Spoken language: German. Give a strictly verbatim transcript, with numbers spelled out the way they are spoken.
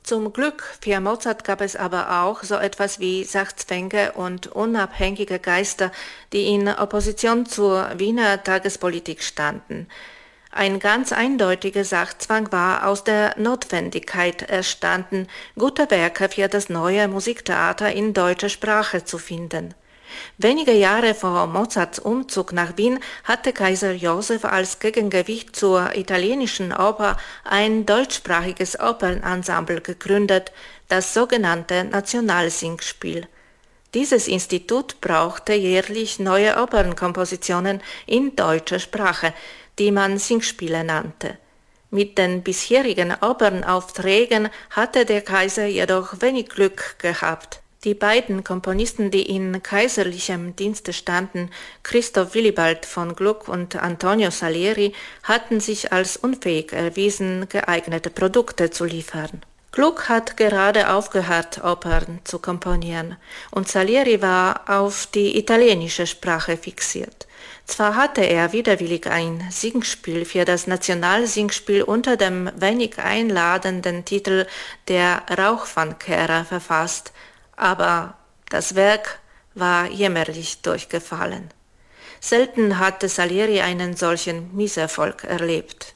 Zum Glück für Mozart gab es aber auch so etwas wie Sachzwänge und unabhängige Geister, die in Opposition zur Wiener Tagespolitik standen. Ein ganz eindeutiger Sachzwang war aus der Notwendigkeit entstanden, gute Werke für das neue Musiktheater in deutscher Sprache zu finden. Wenige Jahre vor Mozarts Umzug nach Wien hatte Kaiser Joseph als Gegengewicht zur italienischen Oper ein deutschsprachiges Opernensemble gegründet, das sogenannte Nationalsingspiel. Dieses Institut brauchte jährlich neue Opernkompositionen in deutscher Sprache, die man Singspiele nannte. Mit den bisherigen Opernaufträgen hatte der Kaiser jedoch wenig Glück gehabt. Die beiden Komponisten, die in kaiserlichem Dienste standen, Christoph Willibald von Gluck und Antonio Salieri, hatten sich als unfähig erwiesen, geeignete Produkte zu liefern. Gluck hat gerade aufgehört, Opern zu komponieren, und Salieri war auf die italienische Sprache fixiert. Zwar hatte er widerwillig ein Singspiel für das Nationalsingspiel unter dem wenig einladenden Titel Der Rauchfangkehrer verfasst, aber das Werk war jämmerlich durchgefallen. Selten hatte Salieri einen solchen Misserfolg erlebt.